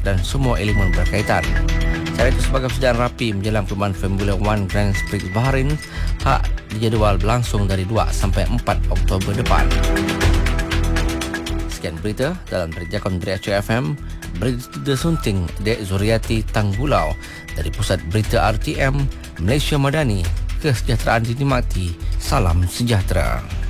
dan semua elemen berkaitan. Cara itu sebagai persediaan rapi menjelang perlumbaan Formula One Grand Prix Bahrain hak dijadual berlangsung dari 2 sampai 4 Oktober depan. Sekian berita dalam Terjakan dari Aceh FM. Berita sunting Dek Zuriati Tanggulau dari Pusat Berita RTM Malaysia Madani. Kesejahteraan dinikmati. Salam sejahtera.